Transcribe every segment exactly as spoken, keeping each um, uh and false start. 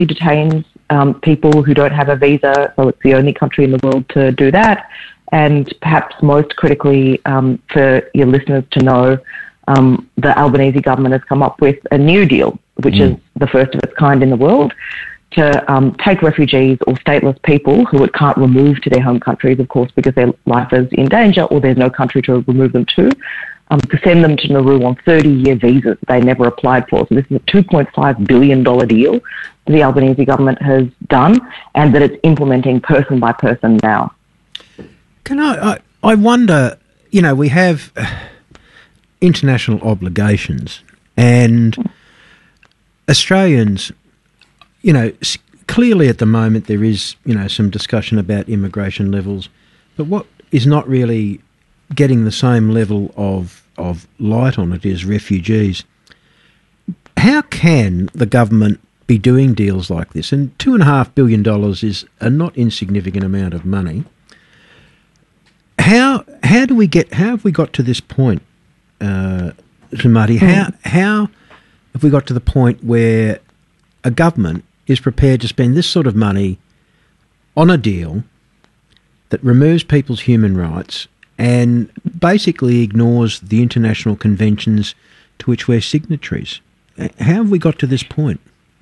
It detains um, people who don't have a visa, so it's the only country in the world to do that. And perhaps most critically, um, for your listeners to know, um, the Albanese government has come up with a new deal, which mm. is the first of its kind in the world, to um, take refugees or stateless people who it can't remove to their home countries, of course, because their life is in danger or there's no country to remove them to, um, to send them to Nauru on thirty-year visas they never applied for. So this is a two point five billion dollars deal that the Albanese government has done and that it's implementing person by person now. Can I, I, I wonder, you know, we have international obligations and Australians, you know, clearly at the moment there is, you know, some discussion about immigration levels, but what is not really getting the same level of, of light on it is refugees. How can the government be doing deals like this? And two and a half billion dollars is a not insignificant amount of money. How how do we get? How have we got to this point, uh, Marty? How how have we got to the point where a government is prepared to spend this sort of money on a deal that removes people's human rights and basically ignores the international conventions to which we're signatories? How have we got to this point?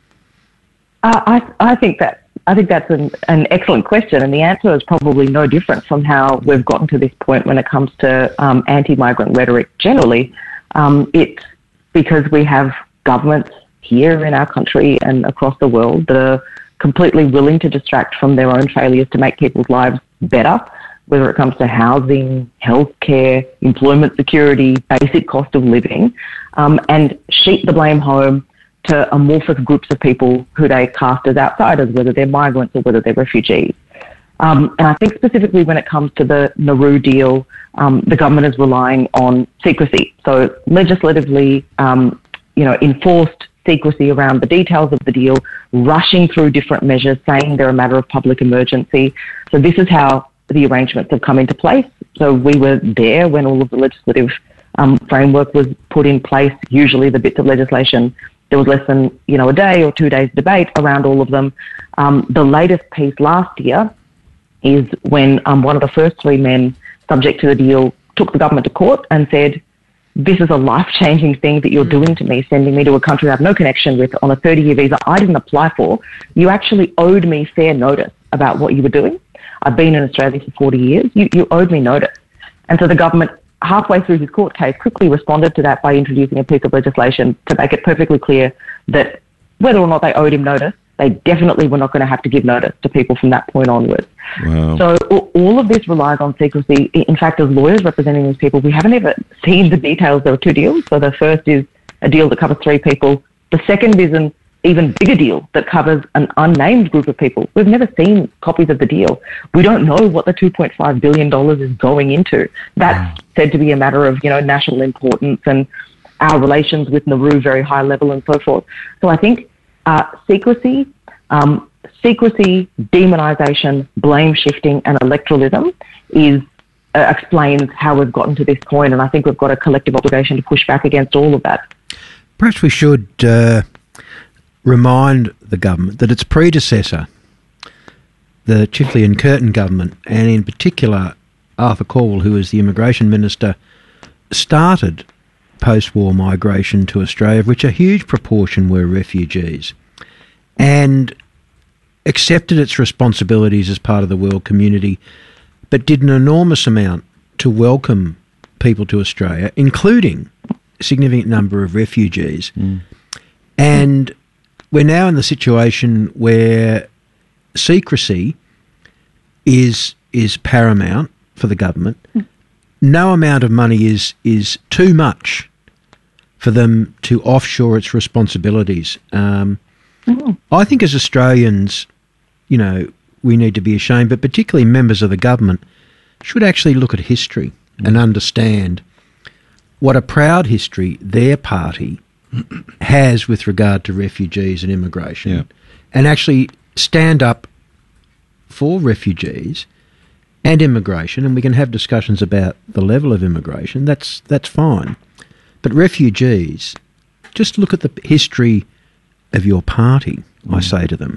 Uh, I I think that. I think that's an, an excellent question, and the answer is probably no different from how we've gotten to this point when it comes to um, anti-migrant rhetoric generally. Um, it's because we have governments here in our country and across the world that are completely willing to distract from their own failures to make people's lives better, whether it comes to housing, healthcare, employment security, basic cost of living, um, and sheet the blame home to amorphous groups of people who they cast as outsiders, whether they're migrants or whether they're refugees. Um, and I think specifically when it comes to the Nauru deal, um, the government is relying on secrecy. So legislatively, um, you know, enforced secrecy around the details of the deal, rushing through different measures, saying they're a matter of public emergency. So this is how the arrangements have come into place. So we were there when all of the legislative um, framework was put in place. Usually the bits of legislation, there was less than, you know, a day or two days debate around all of them. Um, the latest piece last year is when um, one of the first three men subject to the deal took the government to court and said, this is a life-changing thing that you're mm. doing to me, sending me to a country I have no connection with on a thirty-year visa I didn't apply for. You actually owed me fair notice about what you were doing. I've been in Australia for forty years. You, you owed me notice. And so the government, halfway through his court case, quickly responded to that by introducing a piece of legislation to make it perfectly clear that whether or not they owed him notice, they definitely were not going to have to give notice to people from that point onwards. Wow. So all of this relies on secrecy. In fact, as lawyers representing these people, we haven't ever seen the details. There are two deals. So the first is a deal that covers three people. The second is an even bigger deal that covers an unnamed group of people. We've never seen copies of the deal. We don't know what the two point five billion dollars is going into. That's said to be a matter of, you know, national importance and our relations with Nauru, very high level and so forth. So I think uh, secrecy, um, secrecy, demonisation, blame shifting and electoralism is uh, explains how we've gotten to this point, and I think we've got a collective obligation to push back against all of that. Perhaps we should uh, remind the government that its predecessor, the Chifley and Curtin government, and in particular Arthur Calwell, who was the immigration minister, started post-war migration to Australia, of which a huge proportion were refugees, and accepted its responsibilities as part of the world community, but did an enormous amount to welcome people to Australia, including a significant number of refugees. Mm. And we're now in the situation where secrecy is is paramount for the government. Mm. No amount of money is is too much for them to offshore its responsibilities. Um, mm. I think as Australians, you know, we need to be ashamed, but particularly members of the government should actually look at history mm. and understand what a proud history their party has with regard to refugees and immigration, yeah. and actually stand up for refugees and immigration, and we can have discussions about the level of immigration. That's that's fine. But refugees, just look at the history of your party, I say to them.